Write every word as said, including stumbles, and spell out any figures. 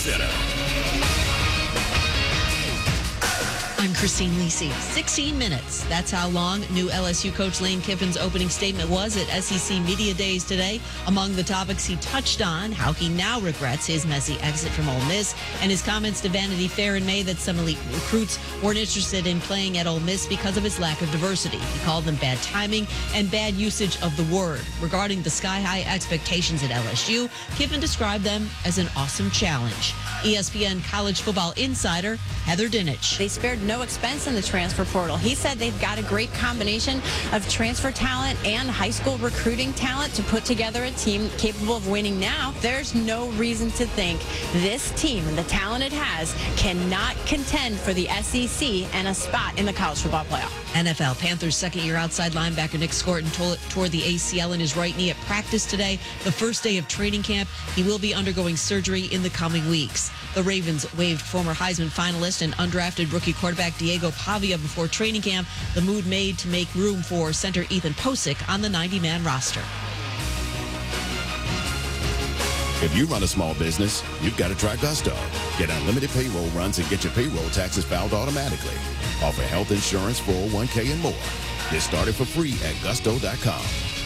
Center. I'm Christine Lisi. sixteen minutes. That's how long new L S U coach Lane Kiffin's opening statement was at S E C Media Days today. Among the topics he touched on, how he now regrets his messy exit from Ole Miss and his comments to Vanity Fair in May that some elite recruits weren't interested in playing at Ole Miss because of its lack of diversity. He called them bad timing and bad usage of the word. Regarding the sky-high expectations at L S U, Kiffin described them as an awesome challenge. E S P N college football insider Heather Dinich. They spared no expense in the transfer portal. He said they've got a great combination of transfer talent and high school recruiting talent to put together a team capable of winning now. There's no reason to think this team and the talent it has cannot contend for the S E C and a spot in the college football playoff. N F L Panthers second-year outside linebacker Nick Scorton tore the A C L in his right knee at practice today, the first day of training camp. He will be undergoing surgery in the coming weeks. The Ravens waived former Heisman finalist and undrafted rookie quarterback Diego Pavia before training camp, the move made to make room for center Ethan Posick on the ninety-man roster. If you run a small business, you've got to try Gusto. Get unlimited payroll runs and get your payroll taxes filed automatically. Offer health insurance, four oh one k, and more. Get started for free at gusto dot com.